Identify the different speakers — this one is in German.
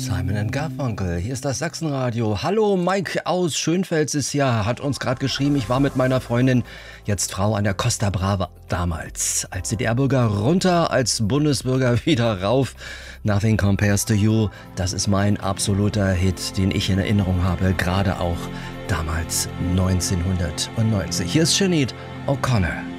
Speaker 1: Simon and Garfunkel, hier ist das Sachsenradio. Hallo, Mike aus Schönfels ist hier, hat uns gerade geschrieben, ich war mit meiner Freundin, jetzt Frau an der Costa Brava, damals. Als DDR-Bürger runter, als Bundesbürger wieder rauf. Nothing Compares to You, das ist mein absoluter Hit, den ich in Erinnerung habe, gerade auch damals 1990. Hier ist Sinead O'Connor.